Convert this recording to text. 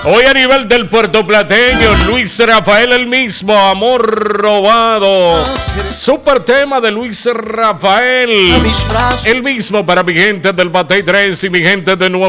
Hoy a nivel del puertoplateño, Luis Rafael el mismo, Amor Robado. Super tema de Luis Rafael. El mismo para mi gente del Batey 3 y mi gente de Nuevo